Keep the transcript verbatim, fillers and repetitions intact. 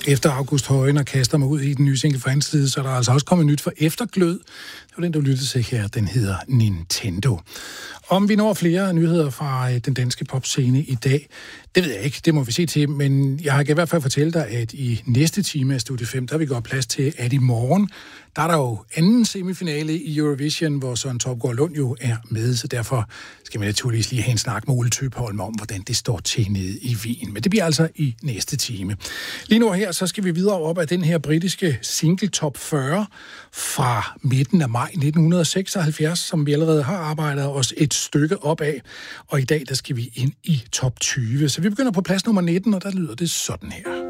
Efter August Højen og kaster mig ud i den nye single fra hans side, så er der altså også kommet nyt for Efterglød. Det var den, du lyttede til her. Den hedder Nintendo. Om vi når flere nyheder fra den danske popscene i dag, det ved jeg ikke. Det må vi se til. Men jeg kan i hvert fald fortælle dig, at i næste time af Studie fem, der vil vi gå plads til, at i morgen, der er der jo anden semifinale i Eurovision, hvor Søren Topgaard Lund jo er med. Så derfor skal vi naturligvis lige have en snak med Ole Tøpholm om, hvordan det står til nede i Wien. Men det bliver altså i næste time. Lige nu her, så skal vi videre op af den her britiske single top fyrre fra midten af maj nitten seksoghalvfjerds, som vi allerede har arbejdet os et stykke op af. Og i dag, der skal vi ind i top tyve. Så vi begynder på plads nummer nitten, og der lyder det sådan her.